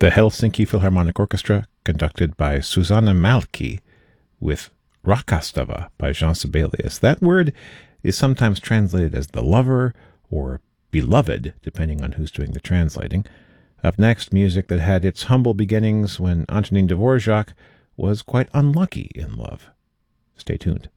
the Helsinki Philharmonic Orchestra, conducted by Susanna Malki, with Rakastava by Jean Sibelius. That word is sometimes translated as the lover or beloved, depending on who's doing the translating. Up next, music that had its humble beginnings when Antonin Dvorak was quite unlucky in love. Stay tuned.